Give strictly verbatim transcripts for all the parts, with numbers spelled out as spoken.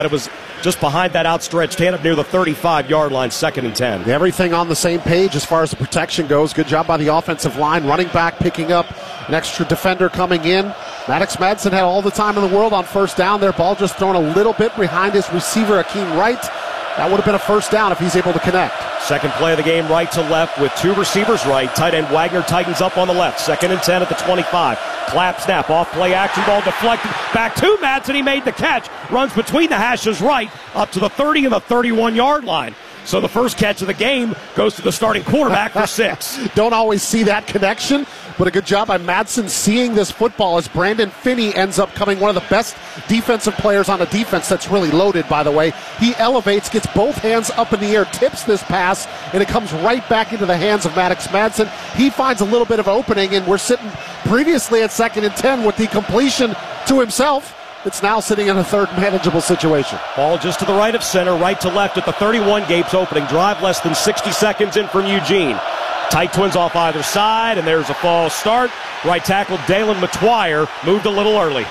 It was just behind that outstretched hand up near the thirty-five-yard line, second and ten. Everything on the same page as far as the protection goes. Good job by the offensive line. Running back picking up an extra defender coming in. Maddox Madsen had all the time in the world on first down there. Ball just thrown a little bit behind his receiver, Akeem Wright. That would have been a first down if he's able to connect. Second play of the game, right to left with two receivers right. Tight end Wagner tightens up on the left. Second and ten at the twenty-five. Clap snap, off play action, ball deflected. Back to Madsen, he made the catch. Runs between the hashes right up to the thirty and the thirty-one-yard line. So the first catch of the game goes to the starting quarterback for six. Don't always see that connection, but a good job by Madsen seeing this football as Brandon Finney ends up coming one of the best defensive players on a defense that's really loaded, by the way. He elevates, gets both hands up in the air, tips this pass, and it comes right back into the hands of Maddox Madsen. He finds a little bit of opening, and we're sitting previously at second and ten with the completion to himself. It's now sitting in a third manageable situation. Ball just to the right of center, right to left at the thirty-one. Gabe's opening drive, less than sixty seconds in from Eugene. Tight twins off either side, and there's a false start. Right tackle Dalen McTwire moved a little early.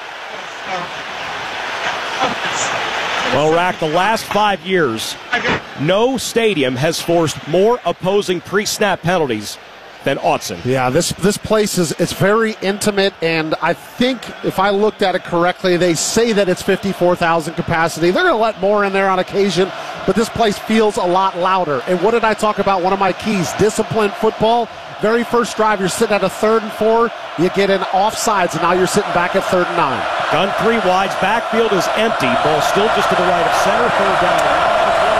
Well, Rack, the last five years, no stadium has forced more opposing pre-snap penalties than Autzen. Yeah, this this place is it's very intimate, and I think if I looked at it correctly, they say that it's fifty-four thousand capacity. They're going to let more in there on occasion, but this place feels a lot louder. And what did I talk about? One of my keys, disciplined football. Very first drive, you're sitting at a third and four, you get an offsides, and now you're sitting back at third and nine. Gun three wides, backfield is empty. Ball still just to the right of center, third down.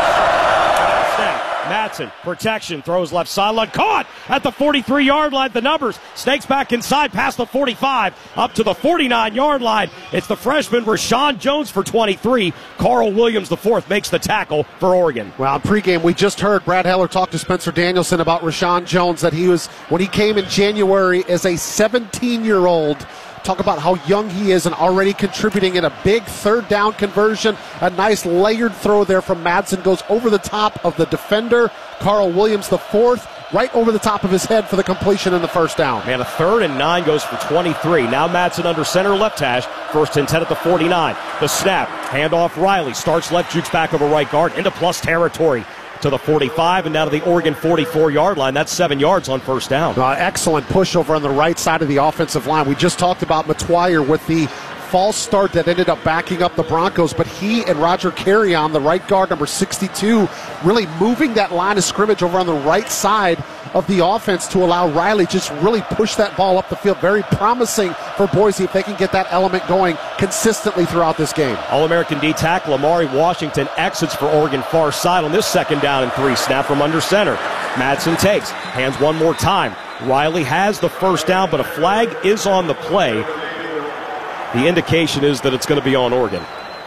Madsen, protection, throws left sideline, caught at the forty-three-yard line. The numbers, snakes back inside, past the forty-five, up to the forty-nine-yard line. It's the freshman Rashawn Jones for twenty-three. Carl Williams, the fourth, makes the tackle for Oregon. Well, in pregame, we just heard Brad Heller talk to Spencer Danielson about Rashawn Jones, that he was, when he came in January as a seventeen-year-old, talk about how young he is and already contributing in a big third down conversion. A nice layered throw there from Madsen, goes over the top of the defender. Carl Williams, the fourth, right over the top of his head for the completion in the first down. Man, a third and nine goes for twenty-three. Now Madsen under center left hash. First and ten at the forty-nine. The snap, handoff Riley. Starts left, jukes back over right guard into plus territory. To the forty-five and now to the Oregon forty-four-yard line. That's seven yards on first down. Uh, excellent push over on the right side of the offensive line. We just talked about McTwire with the false start that ended up backing up the Broncos, but he and Roger Carrion, the right guard, number sixty-two, really moving that line of scrimmage over on the right side of the offense to allow Riley just really push that ball up the field. Very promising for Boise if they can get that element going consistently throughout this game. All-American D-tackle Amari Washington exits for Oregon far side on this second down and three. Snap from under center. Madsen takes, hands one more time. Riley has the first down, but a flag is on the play. The indication is that it's going to be on Oregon.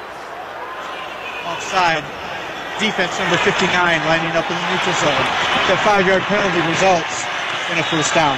Offside. Defense number fifty-nine lining up in the neutral zone. The five-yard penalty results in a first down.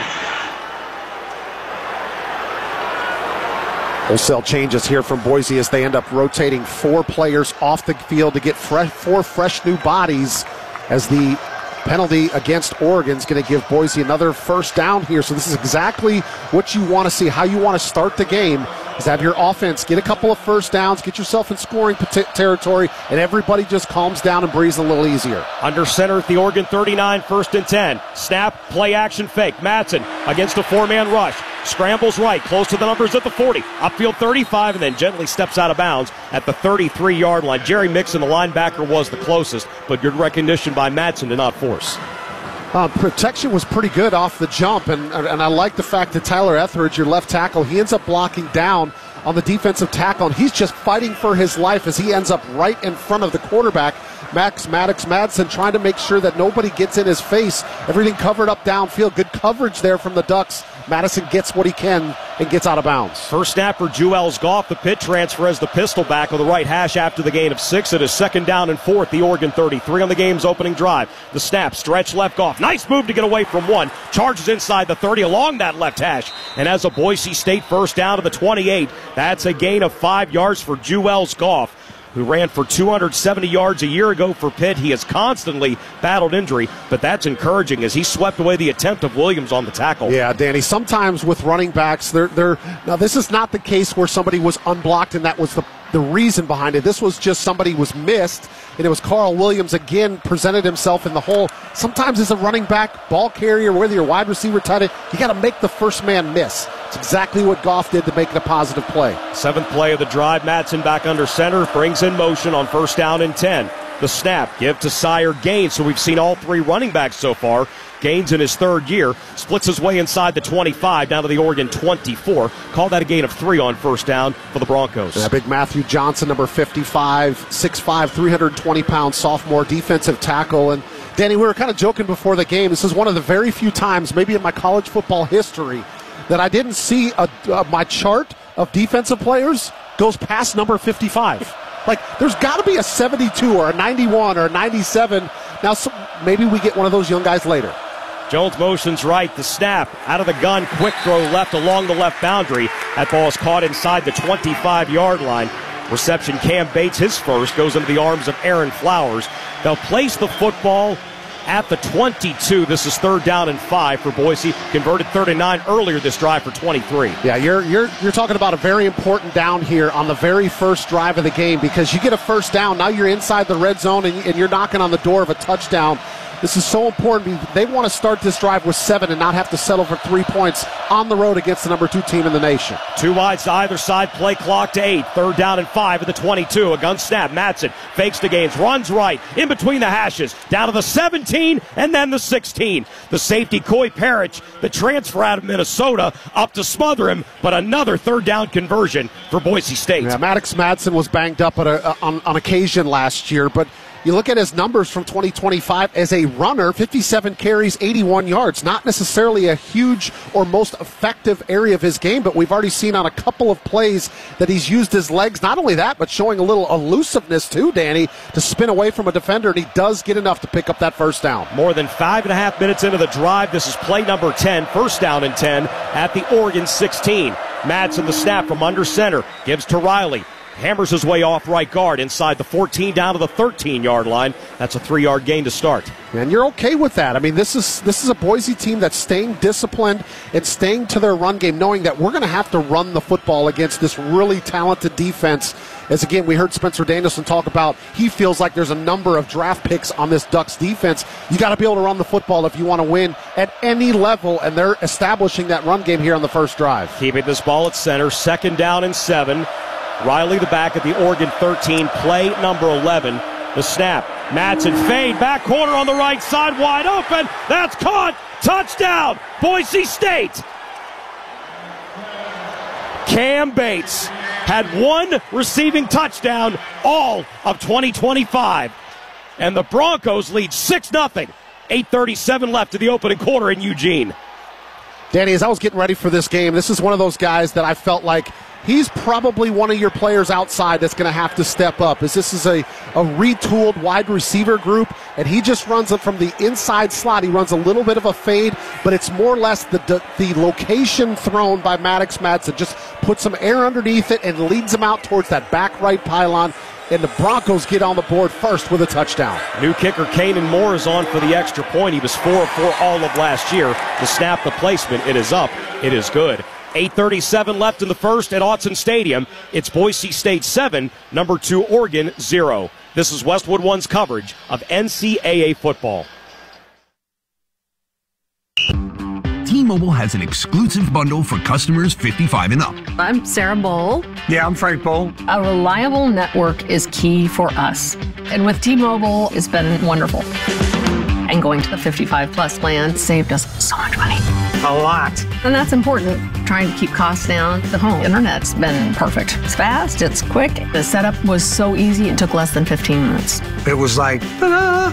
Wholesale changes here from Boise as they end up rotating four players off the field to get fresh, four fresh new bodies, as the penalty against Oregon is going to give Boise another first down here. So this is exactly what you want to see, how you want to start the game, is have your offense get a couple of first downs, get yourself in scoring territory, and everybody just calms down and breathes a little easier. Under center at the Oregon thirty-nine, first and ten. Snap, play action fake. Madsen against a four-man rush. Scrambles right, close to the numbers at the forty. Upfield thirty-five, and then gently steps out of bounds at the thirty-three-yard line. Jerry Mixon, the linebacker, was the closest, but good recognition by Madsen to not force. Uh, protection was pretty good off the jump, and, and I like the fact that Tyler Etheridge, your left tackle, he ends up blocking down on the defensive tackle, and he's just fighting for his life as he ends up right in front of the quarterback, Max Maddox Madsen, trying to make sure that nobody gets in his face. Everything covered up downfield. Good coverage there from the Ducks. Madison gets what he can and gets out of bounds. First snap for Juelz Goff. The pit transfer as the pistol back on the right hash after the gain of six. It is second down and fourth. The Oregon thirty-three on the game's opening drive. The snap, stretch left Goff. Nice move to get away from one. Charges inside the thirty along that left hash. And as a Boise State first down to the twenty-eight, that's a gain of five yards for Juelz Goff, who ran for two hundred seventy yards a year ago for Pitt. He has constantly battled injury, but that's encouraging as he swept away the attempt of Williams on the tackle. Yeah, Danny, sometimes with running backs, they're, they're now this is not the case where somebody was unblocked and that was the the reason behind it. This was just somebody was missed, and it was Carl Williams again presented himself in the hole. Sometimes as a running back, ball carrier, whether you're wide receiver, tight end, you got to make the first man miss. It's exactly what Goff did to make it a positive play. Seventh play of the drive, Madsen back under center, brings in motion on first down and ten. The snap, give to Sire Gaines. So we've seen all three running backs so far. Gaines in his third year, splits his way inside the twenty-five, down to the Oregon twenty-four. Call that a gain of three on first down for the Broncos. Yeah, big Matthew Johnson, number fifty-five, six five, three hundred twenty pound sophomore defensive tackle. And Danny, we were kind of joking before the game. This is one of the very few times, maybe in my college football history, that I didn't see a, uh, my chart of defensive players goes past number fifty-five. Like, there's got to be a seventy-two or a ninety-one or a ninety-seven. Now, so maybe we get one of those young guys later. Jones motions right, the snap, out of the gun, quick throw left along the left boundary. That ball is caught inside the twenty-five-yard line. Reception, Cam Bates, his first, goes into the arms of Aaron Flowers. They'll place the football at the twenty-two. This is third down and five for Boise. Converted third and nine earlier this drive for twenty-three. Yeah, you're you're you're talking about a very important down here on the very first drive of the game, because you get a first down, now you're inside the red zone and, and you're knocking on the door of a touchdown. This is so important. They want to start this drive with seven and not have to settle for three points on the road against the number two team in the nation. Two wides to either side, play clock to eight. Third down and five at the twenty-two. A gun snap. Madsen fakes the Gaines, runs right, in between the hashes, down to the seventeen and then the sixteen. The safety, Coy Parrish, the transfer out of Minnesota, up to smother him, but another third down conversion for Boise State. Yeah, Maddox Madsen was banged up at a, on, on occasion last year, but you look at his numbers from twenty twenty-five as a runner, fifty-seven carries, eighty-one yards. Not necessarily a huge or most effective area of his game, but we've already seen on a couple of plays that he's used his legs. Not only that, but showing a little elusiveness too, Danny, to spin away from a defender, and he does get enough to pick up that first down. More than five and a half minutes into the drive. This is play number ten, first down and ten at the Oregon sixteen. Madsen the snap from under center, gives to Riley. Hammers his way off right guard inside the fourteen down to the thirteen-yard line. That's a three-yard gain to start. And you're okay with that. I mean, this is this is a Boise team that's staying disciplined and staying to their run game, knowing that we're going to have to run the football against this really talented defense. As, again, we heard Spencer Danielson talk about, he feels like there's a number of draft picks on this Ducks defense. You got to be able to run the football if you want to win at any level, and they're establishing that run game here on the first drive. Keeping this ball at center, second down and seven. Riley the back at the Oregon thirteen, play number eleven. The snap. Madsen fade, back corner on the right side, wide open. That's caught. Touchdown, Boise State. Cam Bates had one receiving touchdown all of twenty twenty-five. And the Broncos lead six nothing. eight thirty-seven left in the opening quarter in Eugene. Danny, as I was getting ready for this game, this is one of those guys that I felt like he's probably one of your players outside that's going to have to step up. As this is a, a retooled wide receiver group, and he just runs it from the inside slot. He runs a little bit of a fade, but it's more or less the the, the location thrown by Maddox Madsen. Just puts some air underneath it and leads him out towards that back right pylon. And the Broncos get on the board first with a touchdown. New kicker Kanan Moore is on for the extra point. He was four of four all of last year. The snap, the placement, it is up. It is good. eight thirty-seven left in the first at Autzen Stadium. It's Boise State seven, number two Oregon zero. This is Westwood One's coverage of N C double A football. T-Mobile has an exclusive bundle for customers fifty-five and up. I'm Sarah Bowl. Yeah, I'm Frank Bowl. A reliable network is key for us. And with T-Mobile, it's been wonderful. And going to the fifty-five plus plan saved us so much money. A lot. And that's important. Trying to keep costs down. The home internet's been perfect. It's fast, it's quick. The setup was so easy, it took less than fifteen minutes. It was like, ta-da!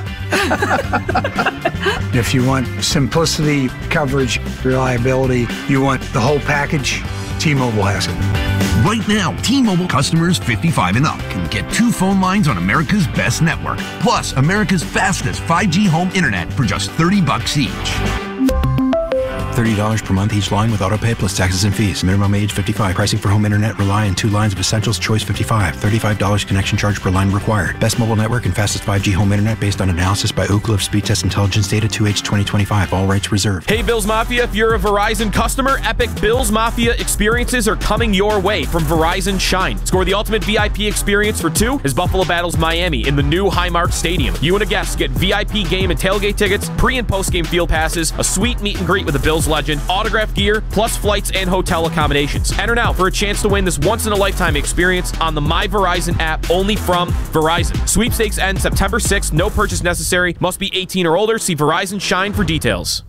If you want simplicity, coverage, reliability, you want the whole package, T-Mobile has it. Right now, T-Mobile customers fifty-five and up can get two phone lines on America's best network, plus America's fastest five G home internet for just thirty bucks each. thirty dollars per month each line with autopay plus taxes and fees. Minimum age fifty-five. Pricing for home internet rely on two lines of Essentials Choice fifty-five. thirty-five dollars connection charge per line required. Best mobile network and fastest five G home internet based on analysis by Ookla of Speed Test Intelligence Data two H twenty twenty-five. All rights reserved. Hey Bills Mafia, if you're a Verizon customer, epic Bills Mafia experiences are coming your way from Verizon Shine. Score the ultimate V I P experience for two as Buffalo battles Miami in the new Highmark Stadium. You and a guest get V I P game and tailgate tickets, pre- and post-game field passes, a sweet meet and greet with a Bills legend, autographed gear, plus flights and hotel accommodations. Enter now for a chance to win this once-in-a-lifetime experience on the My Verizon app only from Verizon. Sweepstakes end September sixth. No purchase necessary. Must be eighteen or older. See Verizon Shine for details.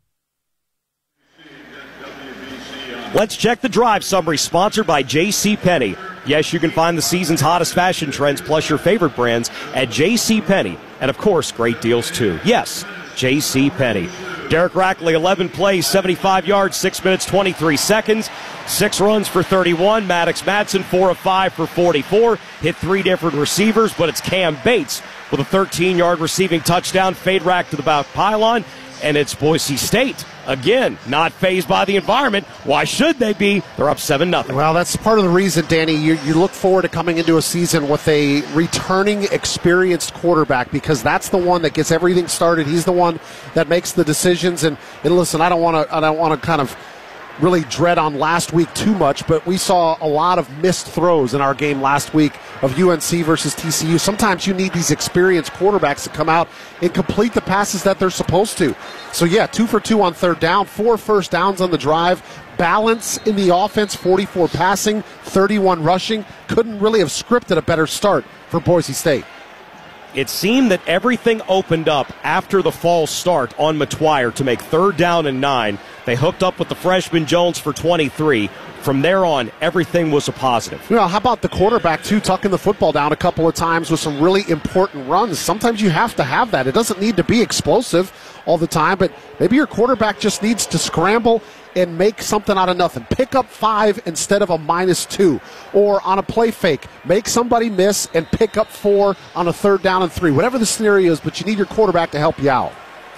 Let's check the drive summary, sponsored by JCPenney. Yes, you can find the season's hottest fashion trends plus your favorite brands at JCPenney. And, of course, great deals, too. Yes, JCPenney. Derek Rackley, eleven plays, seventy-five yards, six minutes, twenty-three seconds. Six runs for thirty-one. Maddox Madsen, four of five for forty-four. Hit three different receivers, but it's Cam Bates with a thirteen-yard receiving touchdown. Fade rack to the back pylon. And it's Boise State. Again, not fazed by the environment. Why should they be? They're up seven nothing. Well, that's part of the reason, Danny. You, you look forward to coming into a season with a returning, experienced quarterback, because that's the one that gets everything started. He's the one that makes the decisions. And, and listen, I don't want to. I don't want to kind of really dread on last week too much, but we saw a lot of missed throws in our game last week of U N C versus T C U. Sometimes you need these experienced quarterbacks to come out and complete the passes that they're supposed to. So, yeah, two for two on third down, four first downs on the drive, balance in the offense, forty-four passing, thirty-one rushing. Couldn't really have scripted a better start for Boise State. It seemed that everything opened up after the false start on Matwire to make third down and nine. They hooked up with the freshman Jones for twenty-three. From there on, everything was a positive. You know, how about the quarterback, too, tucking the football down a couple of times with some really important runs? Sometimes you have to have that. It doesn't need to be explosive all the time, but maybe your quarterback just needs to scramble and make something out of nothing. Pick up five instead of a minus two. Or on a play fake, make somebody miss and pick up four on a third down and three. Whatever the scenario is, but you need your quarterback to help you out.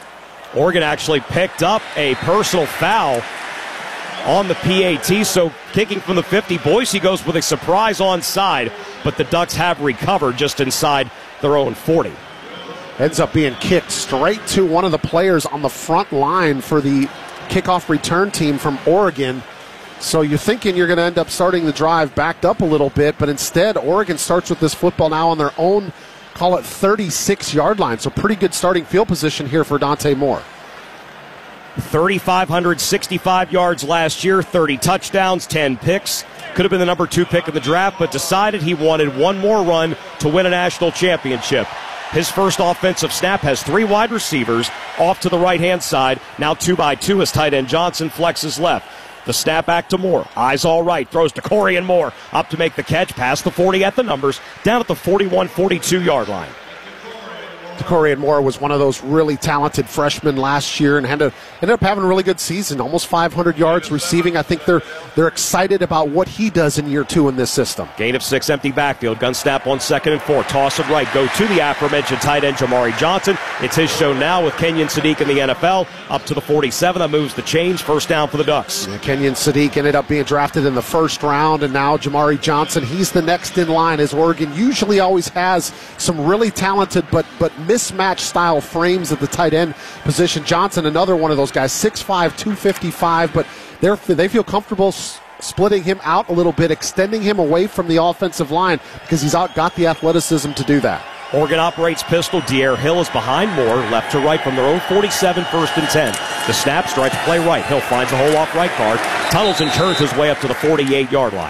Oregon actually picked up a personal foul on the P A T, so kicking from the fifty, Boise goes with a surprise onside, but the Ducks have recovered just inside their own forty. Ends up being kicked straight to one of the players on the front line for the kickoff return team from Oregon. So you're thinking you're going to end up starting the drive backed up a little bit, but instead Oregon starts with this football now on their own, call it thirty-six-yard line. So pretty good starting field position here for Dante Moore. three thousand five hundred sixty-five yards last year, thirty touchdowns, ten picks. Could have been the number two pick in the draft, but decided he wanted one more run to win a national championship. His first offensive snap has three wide receivers off to the right-hand side. Now two by two as tight end Johnson flexes left. The snap back to Moore. Eyes all right. Throws to Corian Moore. Up to make the catch. Past the forty at the numbers. Down at the forty-one forty-two-yard line. Corian Moore was one of those really talented freshmen last year and had to, ended up having a really good season, almost five hundred yards receiving. I think they're they're excited about what he does in year two in this system. Gain of six, empty backfield. Gun snap on second and four. Toss it right. Go to the aforementioned tight end Jamari Johnson. It's his show now with Kenyon Sadiq in the N F L. Up to the forty-seven. That moves the chains. First down for the Ducks. Yeah, Kenyon Sadiq ended up being drafted in the first round, and now Jamari Johnson, he's the next in line, as Oregon usually always has some really talented but but mismatched style frames at the tight end position. Johnson, another one of those guys, six five, two fifty-five, but they're, they feel comfortable s- splitting him out a little bit, extending him away from the offensive line because he's out, got the athleticism to do that. Oregon operates pistol. D'Air Hill is behind Moore, left to right from their own forty-seven, first and ten. The snap, stripes play right. Hill finds a hole off right guard, tunnels and turns his way up to the forty-eight-yard line.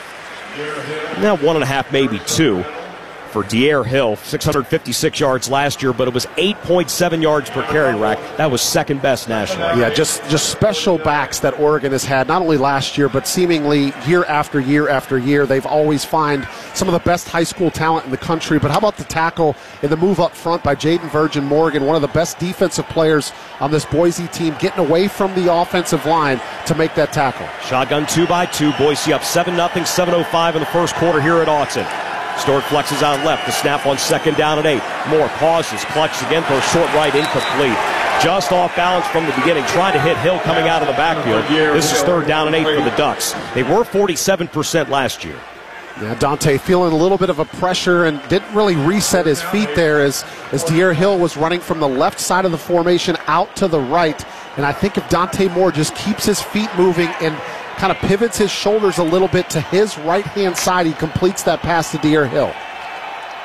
Now one and a half, maybe two. For D'Air Hill, six hundred fifty-six yards last year, but it was eight point seven yards per carry rack. That was second best nationally. Yeah, just, just special backs that Oregon has had, not only last year, but seemingly year after year after year. They've always find some of the best high school talent in the country. But how about the tackle in the move up front by Jaden Virgin Morgan, one of the best defensive players on this Boise team, getting away from the offensive line to make that tackle. Shotgun two by two. Boise up seven nothing, seven oh five in the first quarter here at Autzen. Stewart flexes out left. The snap on second down and eight. Moore pauses, clutches again, throws short right, incomplete. just off balance from the beginning, trying to hit Hill coming out of the backfield. This is third down and eight for the Ducks. They were forty-seven percent last year. Yeah, Dante feeling a little bit of a pressure and didn't really reset his feet there as, as De'Aaron Hill was running from the left side of the formation out to the right. And I think if Dante Moore just keeps his feet moving and kind of pivots his shoulders a little bit to his right-hand side, he completes that pass to De'Aaron Hill.